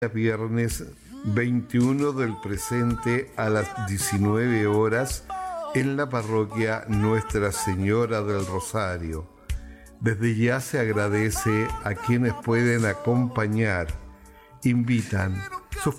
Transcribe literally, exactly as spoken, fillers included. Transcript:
viernes veintiuno del presente a las diecinueve horas en la parroquia Nuestra Señora del Rosario. Desde ya se agradece a quienes pueden acompañar. Invitan